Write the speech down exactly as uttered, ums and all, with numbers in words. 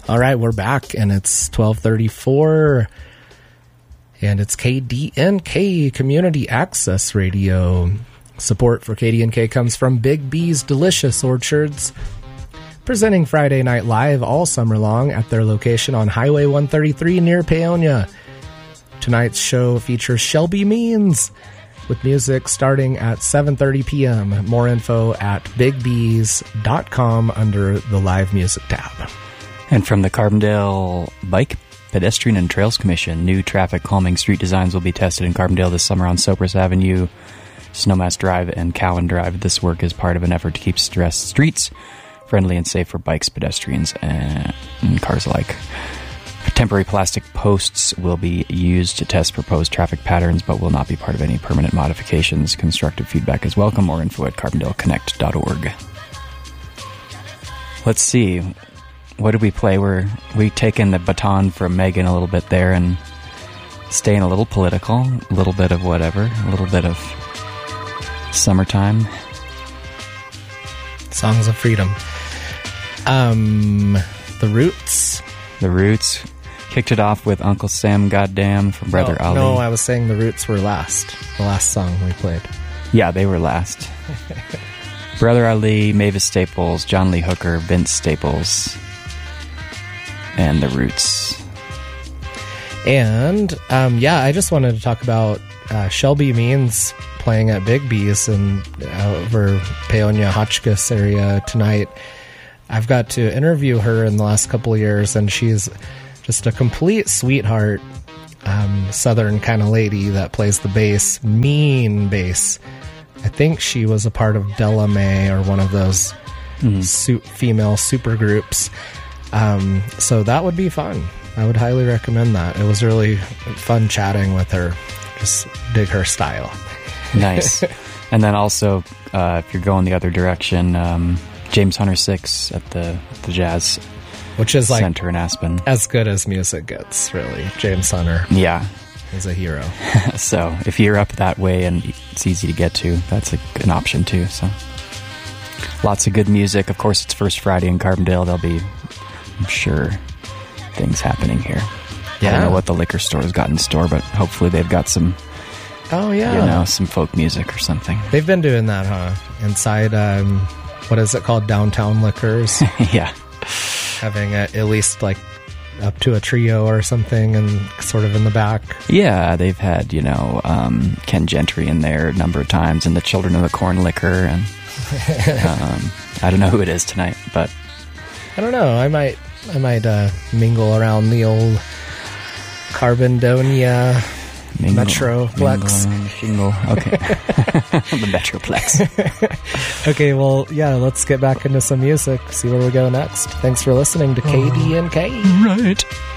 All right, we're back, and it's twelve thirty-four, and it's K D N K, Community Access Radio. Support for K D N K comes from Big B's Delicious Orchards, presenting Friday Night Live all summer long at their location on Highway one thirty-three near Paonia. Tonight's show features Shelby Means, with music starting at seven thirty p.m. More info at big bees dot com under the Live Music tab. And from the Carbondale Bike, Pedestrian and Trails Commission, new traffic calming street designs will be tested in Carbondale this summer on Cypress Avenue, Snowmass Drive, and Cowan Drive. This work is part of an effort to keep stressed streets friendly and safe for bikes, pedestrians, and cars alike. Temporary plastic posts will be used to test proposed traffic patterns, but will not be part of any permanent modifications. Constructive feedback is welcome. More info at carbondale connect dot org. Let's see. What did we play? We're we taken the baton from Megan a little bit there and staying a little political, a little bit of whatever, a little bit of summertime. Songs of Freedom. Um, The Roots. The Roots. Kicked it off with Uncle Sam Goddamn from Brother no, Ali. No, I was saying The Roots were last. The last song we played. Yeah, they were last. Brother Ali, Mavis Staples, John Lee Hooker, Vince Staples, and The Roots. And, um, yeah, I just wanted to talk about uh, Shelby Means playing at Big B's in uh, over Paonia, Hotchkiss area tonight. I've got to interview her in the last couple of years, and she's just a complete sweetheart, um, southern kind of lady that plays the bass, mean bass. I think she was a part of Della Mae or one of those mm. su- female super groups. Um, so that would be fun. I would highly recommend that. It was really fun chatting with her. Just dig her style. Nice. And then also, uh, if you're going the other direction, um, James Hunter Six at the the Jazz Which is like Center in Aspen. As good as music gets, really. James Hunter. Yeah. He's a hero. So if you're up that way and it's easy to get to, that's a, an option too. So lots of good music. Of course, it's First Friday in Carbondale. There'll be, I'm sure, things happening here. Yeah. I don't know what the liquor store's got in store, but hopefully they've got some, oh yeah, you know, some folk music or something. They've been doing that, huh? Inside, um, what is it called? Downtown Liquors. Yeah. Having a, at least like up to a trio or something and sort of in the back. Yeah, they've had, you know, um, Ken Gentry in there a number of times and the Children of the Corn Liquor. And um, I don't know who it is tonight, but I don't know. I might, I might uh, mingle around the old Carbondonia mingle, Metroplex. Mingle, okay. The Metroplex. Okay, well, yeah, let's get back into some music, see where we go next. Thanks for listening to K D N K. Right.